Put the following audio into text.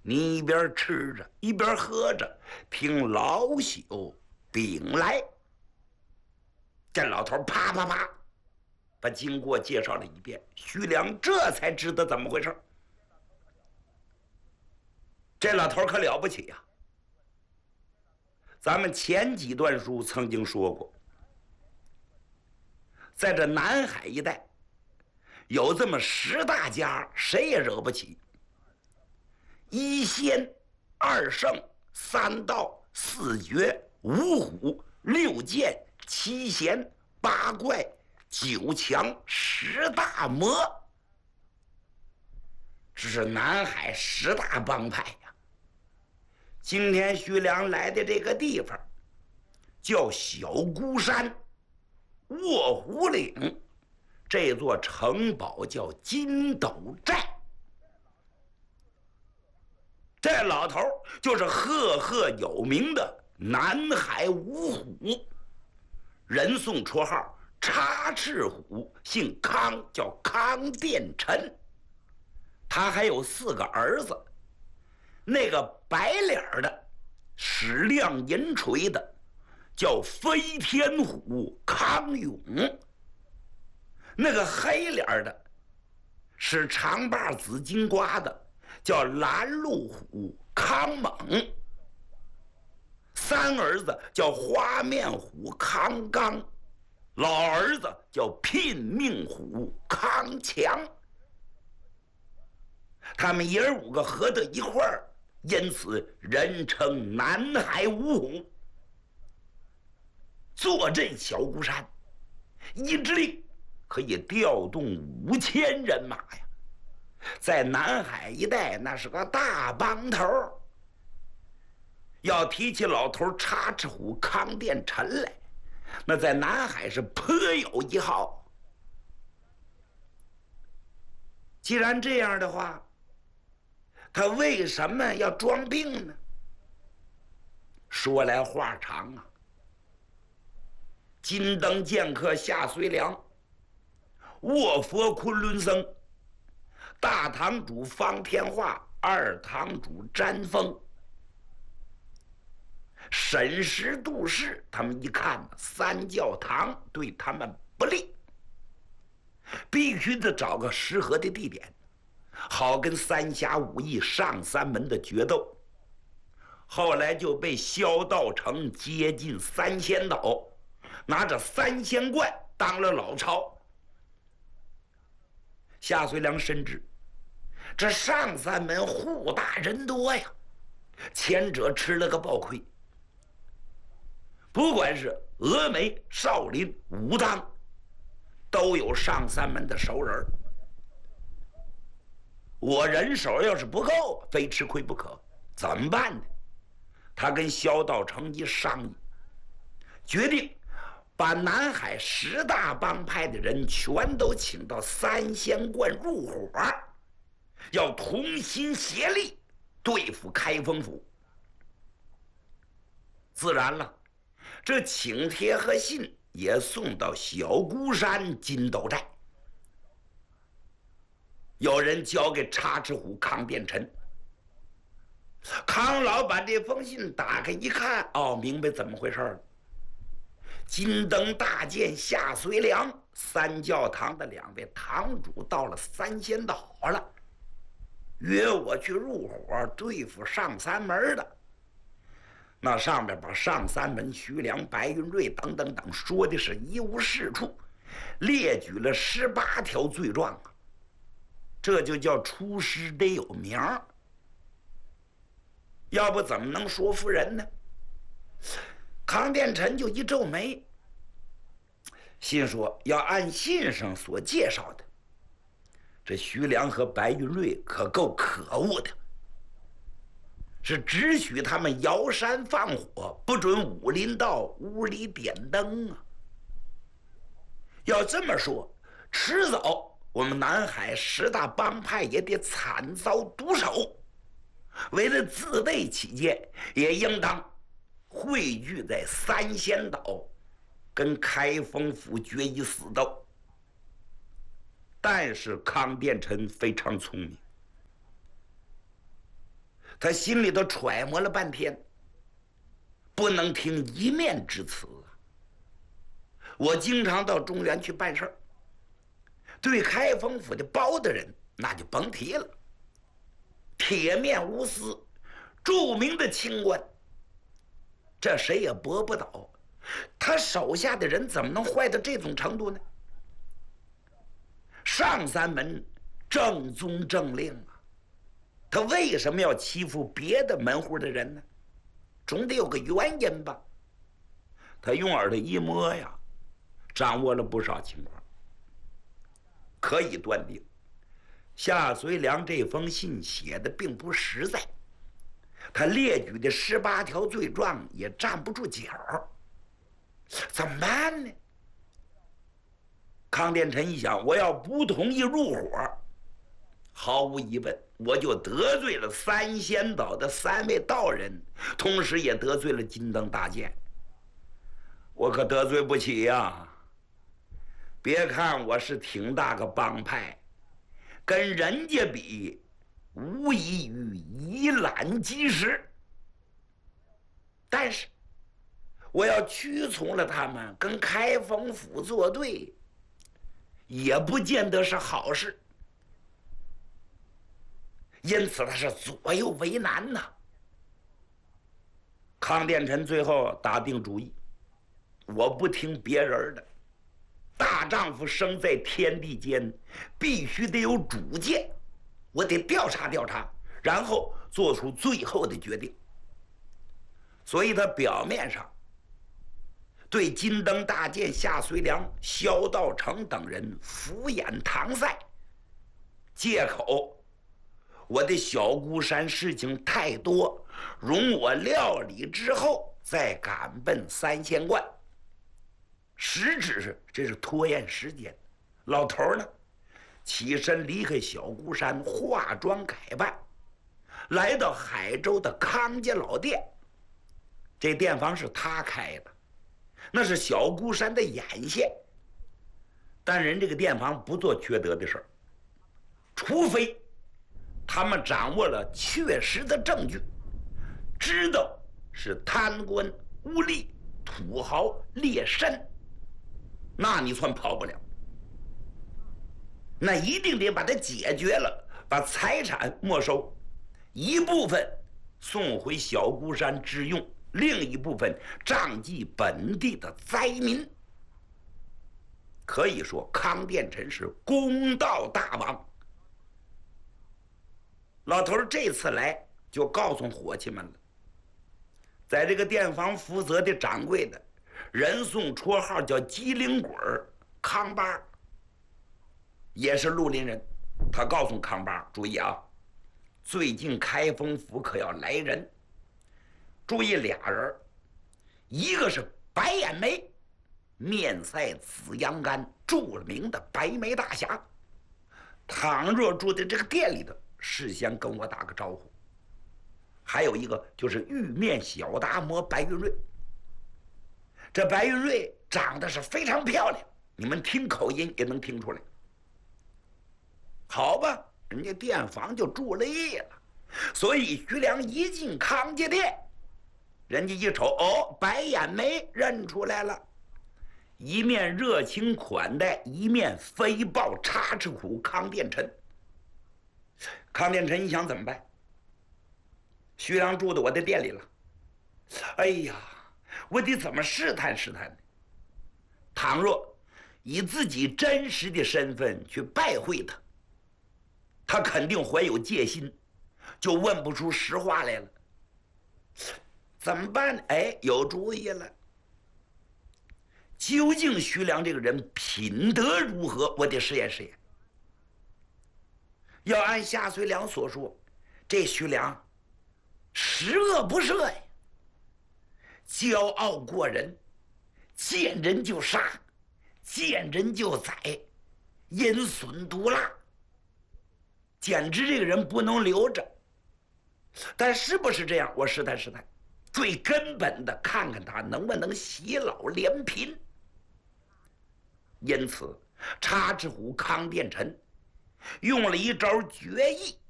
你一边吃着一边喝着，听老朽禀来。这老头啪啪啪把经过介绍了一遍，徐良这才知道怎么回事。这老头可了不起呀！咱们前几段书曾经说过，在这南海一带有这么10大家，谁也惹不起。1仙、2圣、3道、4绝、5虎、6剑、7贤、8怪、9强、10大魔，这是南海10大帮派呀。今天徐良来的这个地方叫小孤山卧虎岭，这座城堡叫金斗寨。这老头就是赫赫有名的南海五虎，人送绰号插翅虎，姓康，叫康殿臣。他还有4个儿子，那个白脸的使亮银锤的叫飞天虎康永，那个黑脸的使长把紫金瓜的叫拦路虎康猛。3儿子叫花面虎康刚，老儿子叫拼命虎康强。他们爷5个合到一块儿，因此人称南海五虎。坐镇小孤山，一支令可以调动5000人马呀，在南海一带那是个大帮头。要提起老头插翅虎康殿臣来，那在南海是颇有一号。既然这样的话，他为什么要装病呢？说来话长啊。金灯剑客夏遂良，卧佛昆仑僧，大堂主方天化，二堂主詹峰，审时度势，他们一看三教堂对他们不利，必须得找个适合的地点，好跟三侠五义上3门的决斗。后来就被萧道成接近3仙岛，拿着3仙冠当了老巢。夏遂良深知这上3门户大人多呀，前者吃了个暴亏。不管是峨眉、少林、武当，都有上3门的熟人。我人手要是不够，非吃亏不可，怎么办呢？他跟萧道成一商议，决定把南海10大帮派的人全都请到3仙观入伙，要同心协力对付开封府。自然了，这请帖和信也送到小孤山金斗寨，有人交给插翅虎康殿臣。康老把这封信打开一看，哦，明白怎么回事了。金灯大剑夏遂良，三教堂的2位堂主到了3仙岛了，约我去入伙对付上3门的。那上面把上3门徐良、白云瑞等等等说的是一无是处，列举了18条罪状啊，这就叫出师得有名，要不怎么能说服人呢？康殿臣就一皱眉，心说要按信上所介绍的，这徐良和白云瑞可够可恶的，是只许他们摇山放火，不准武林道屋里点灯啊。要这么说，迟早我们南海10大帮派也得惨遭毒手。为了自卫起见，也应当汇聚在3仙岛，跟开封府决一死斗。但是康殿臣非常聪明， 他心里头揣摩了半天，不能听一面之词啊。我经常到中原去办事儿，对开封府的包大人那就甭提了，铁面无私，著名的清官，这谁也驳不倒。他手下的人怎么能坏到这种程度呢？上三门正宗正令啊，他为什么要欺负别的门户的人呢？总得有个原因吧。他用耳朵一摸呀，掌握了不少情况，可以断定夏遂良这封信写的并不实在，他列举的18条罪状也站不住脚，怎么办呢？康殿臣一想，我要不同意入伙，毫无疑问我就得罪了三仙岛的3位道人，同时也得罪了金灯大剑，我可得罪不起呀。别看我是挺大个帮派，跟人家比无异于以懒击石，但是我要屈从了他们，跟开封府作对，也不见得是好事。因此他是左右为难呐。康殿臣最后打定主意，我不听别人的，大丈夫生在天地间，必须得有主见，我得调查调查，然后做出最后的决定。所以他表面上对金灯大剑、夏遂良、萧道成等人敷衍搪塞，借口我的小孤山事情太多，容我料理之后再赶奔三仙观。实质是这是拖延时间。老头呢，起身离开小孤山，化妆改扮，来到海州的康家老店。这店房是他开的，那是小孤山的眼线。但人这个店房不做缺德的事儿，除非他们掌握了确实的证据，知道是贪官污吏、土豪劣绅，那你算跑不了。那一定得把它解决了，把财产没收，一部分送回小孤山之用，另一部分仗济本地的灾民。可以说康殿臣是公道大王。老头这次来就告诉伙计们了，在这个店房负责的掌柜的人送绰号叫机灵鬼康八，也是绿林人。他告诉康八，注意啊，最近开封府可要来人，注意俩人，一个是白眼眉，面赛紫阳干，著名的白眉大侠，倘若住在这个店里头，事先跟我打个招呼。还有一个就是玉面小达摩白云瑞，这白云瑞长得是非常漂亮，你们听口音也能听出来。好吧，人家店房就住累了，所以徐良一进康家店，人家一瞅，哦，白眼眉认出来了，一面热情款待，一面飞报插翅虎康殿臣。康殿臣一想怎么办？徐良住到我的店里了，哎呀，我得怎么试探试探呢？倘若以自己真实的身份去拜会他，他肯定怀有戒心，就问不出实话来了。怎么办呢？哎，有主意了。究竟徐良这个人品德如何？我得试验试验。要按夏遂良所说，这徐良十恶不赦呀，骄傲过人，见人就杀，见人就宰，阴损毒辣，简直这个人不能留着。但是不是这样？我试探试探，最根本的看看他能不能洗脑怜贫。因此，插翅虎康殿臣用了一招绝艺，